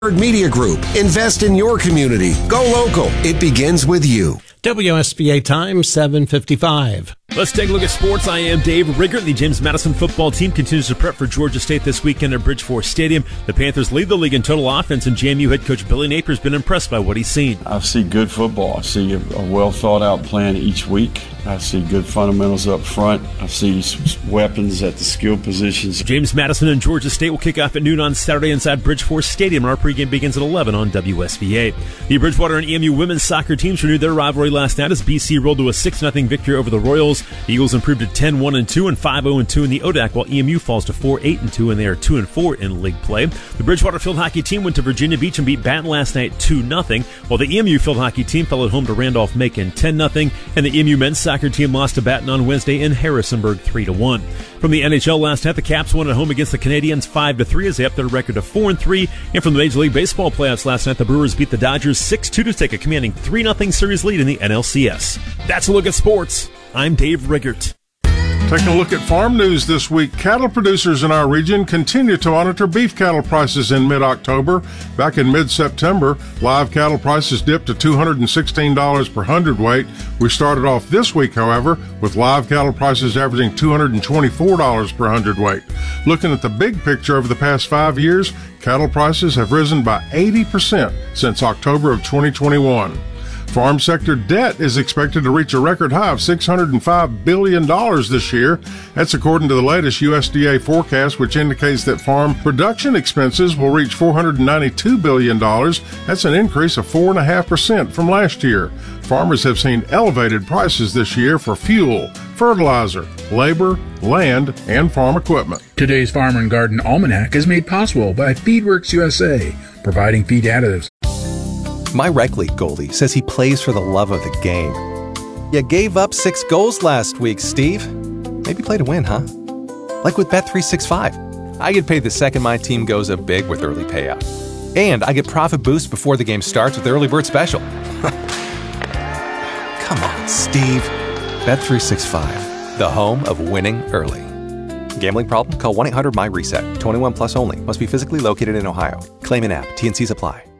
Media Group. Invest in your community. Go local. It begins with you. WSBA time, 7:55. Let's take a look at sports. I am Dave Riggert. The James Madison football team continues to prep for Georgia State this weekend at Bridgeforth Stadium. The Panthers lead the league in total offense, and JMU head coach Billy Napier's been impressed by what he's seen. I see good football. I see a well-thought-out plan each week. I see good fundamentals up front. I see weapons at the skill positions. James Madison and Georgia State will kick off at noon on Saturday inside Bridgeforth Stadium. Our pregame begins at 11 on WSBA. The Bridgewater and EMU women's soccer teams renewed their rivalry last night as BC rolled to a 6-0 victory over the Royals. The Eagles improved to 10-1-2 and 5-0-2 in the ODAC, while EMU falls to 4-8-2 and they are 2-4 in league play. The Bridgewater field hockey team went to Virginia Beach and beat Baton last night 2-0, while the EMU field hockey team fell at home to Randolph-Macon 10-0, and the EMU men's soccer team lost to Baton on Wednesday in Harrisonburg 3-1. From the NHL last night, the Caps won at home against the Canadiens 5-3 as they upped their record to 4-3. And from the Major League Baseball playoffs last night, the Brewers beat the Dodgers 6-2 to take a commanding 3-0 series lead in the NLCS. That's a look at sports. I'm Dave Riggert. Taking a look at farm news this week, cattle producers in our region continue to monitor beef cattle prices in mid-October. Back in mid-September, live cattle prices dipped to $216 per hundredweight. We started off this week, however, with live cattle prices averaging $224 per hundredweight. Looking at the big picture over the past 5 years, cattle prices have risen by 80% since October of 2021. Farm sector debt is expected to reach a record high of $605 billion this year. That's according to the latest USDA forecast, which indicates that farm production expenses will reach $492 billion. That's an increase of 4.5% from last year. Farmers have seen elevated prices this year for fuel, fertilizer, labor, land, and farm equipment. Today's Farm and Garden Almanac is made possible by Feedworks USA, providing feed additives. My rec league goalie says he plays for the love of the game. You gave up 6 goals last week, Steve. Maybe play to win, huh? Like with Bet365. I get paid the second my team goes up big with early payout. And I get profit boost before the game starts with Early Bird Special. Come on, Steve. Bet365, the home of winning early. Gambling problem? Call 1-800-MY-RESET. 21 plus only. Must be physically located in Ohio. Claim in app. T&Cs apply.